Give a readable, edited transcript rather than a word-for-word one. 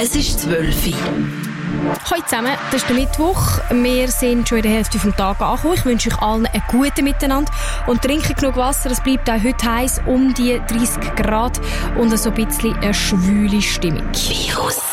Es ist 12 Uhr. Hallo zusammen, das ist der Mittwoch. Wir sind schon in der Hälfte vom Tag angekommen. Ich wünsche euch allen einen guten Miteinander und trinken genug Wasser. Es bleibt auch heute heiß, um die 30 Grad und so ein bisschen eine schwüle Stimmung. Virus.